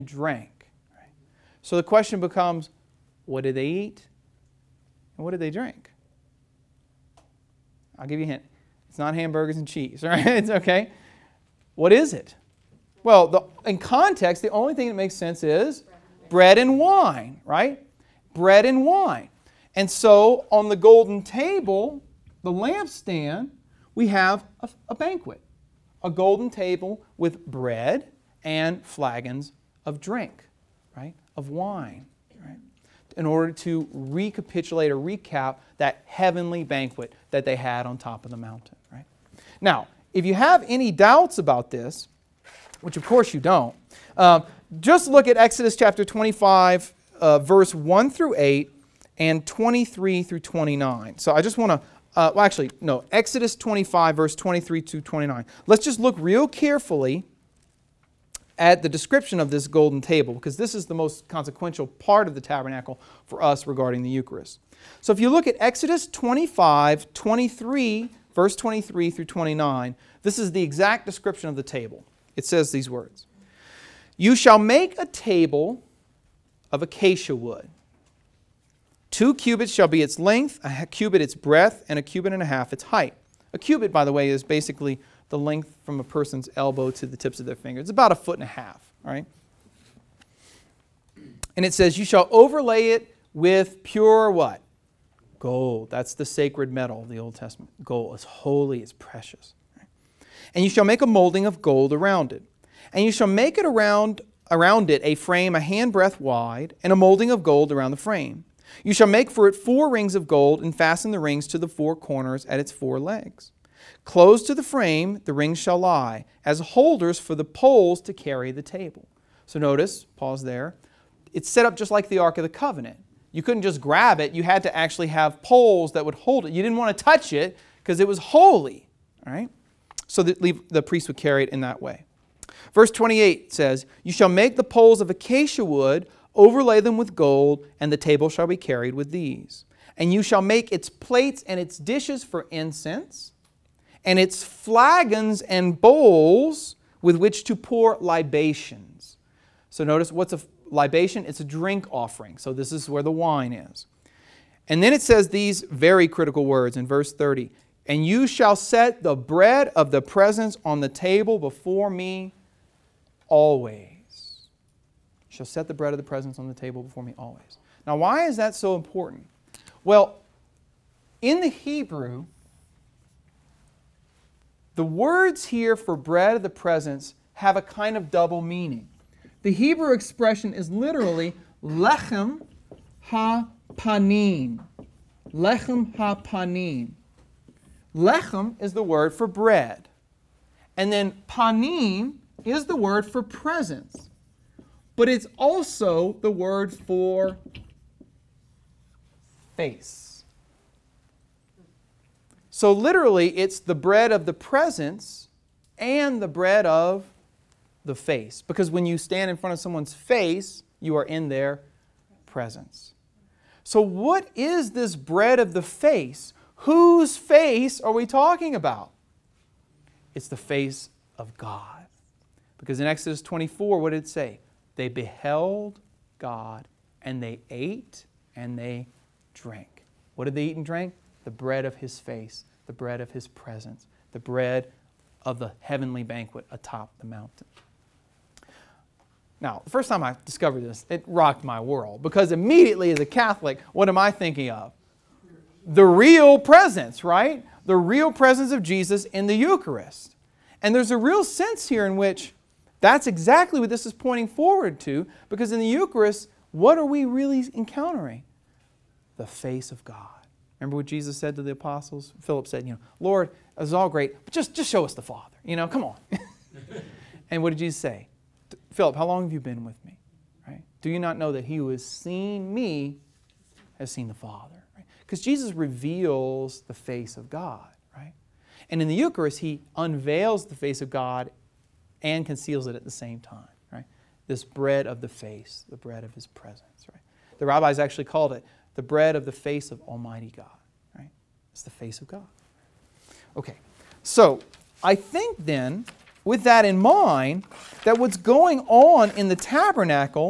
drank. Right? So the question becomes, what did they eat? And what did they drink? I'll give you a hint. It's not hamburgers and cheese, right? It's okay. What is it? Well, in context, the only thing that makes sense is bread and wine, right? Bread and wine. And so on the golden table, the lampstand, we have a banquet. A golden table with bread and flagons of drink, right? Of wine, right? In order to recapitulate or recap that heavenly banquet that they had on top of the mountain, right? Now, if you have any doubts about this, which of course you don't, just look at Exodus chapter 25, verse 1 through 8 and 23 through 29. So I just want to, Exodus 25, verse 23 to 29. Let's just look real carefully at the description of this golden table, because this is the most consequential part of the tabernacle for us regarding the Eucharist. So if you look at Exodus 25, 23, verse 23 through 29, this is the exact description of the table. It says these words: "You shall make a table of acacia wood. 2 cubits shall be its length, a cubit its breadth, and a cubit and a half its height." A cubit, by the way, is basically the length from a person's elbow to the tips of their fingers. It's about 1.5 feet, all right? And it says, "You shall overlay it with pure" what? Gold. That's the sacred metal of the Old Testament. Gold is holy, it's precious. Right? "And you shall make a molding of gold around it. And you shall make it around it a frame a handbreadth wide, and a molding of gold around the frame. You shall make for it 4 rings of gold, and fasten the rings to the 4 corners at its 4 legs. Close to the frame the rings shall lie, as holders for the poles to carry the table." So notice, pause there, it's set up just like the Ark of the Covenant. You couldn't just grab it, you had to actually have poles that would hold it. You didn't want to touch it because it was holy. All right? So the priest would carry it in that way. Verse 28 says, "You shall make the poles of acacia wood, overlay them with gold, and the table shall be carried with these. And you shall make its plates and its dishes for incense, and its flagons and bowls with which to pour libations." So notice, what's a libation? It's a drink offering. So this is where the wine is. And then it says these very critical words in verse 30. "And you shall set the bread of the presence on the table before me always." You shall set the bread of the presence on the table before me always. Now, why is that so important? Well, in the Hebrew, the words here for bread of the presence have a kind of double meaning. The Hebrew expression is literally lechem ha-panim. Lechem ha-panim. Lechem is the word for bread. And then panim is the word for presence. But it's also the word for face. So literally, it's the bread of the presence and the bread of the face. Because when you stand in front of someone's face, you are in their presence. So what is this bread of the face? Whose face are we talking about? It's the face of God. Because in Exodus 24, what did it say? They beheld God, and they ate and they drank. What did they eat and drink? The bread of His face, the bread of His presence, the bread of the heavenly banquet atop the mountain. Now, the first time I discovered this, it rocked my world, because immediately as a Catholic, what am I thinking of? The real presence, right? The real presence of Jesus in the Eucharist. And there's a real sense here in which that's exactly what this is pointing forward to, because in the Eucharist, what are we really encountering? The face of God. Remember what Jesus said to the apostles? Philip said, "Lord, this is all great, but just show us the Father. Come on." And what did Jesus say? "Philip, how long have you been with me? Right? Do you not know that he who has seen me has seen the Father?" Right? Because Jesus reveals the face of God. Right? And in the Eucharist, He unveils the face of God and conceals it at the same time. Right? This bread of the face, the bread of His presence. Right? The rabbis actually called it the bread of the face of Almighty God. Right? It's the face of God. Okay, so I think then with that in mind, that what's going on in the tabernacle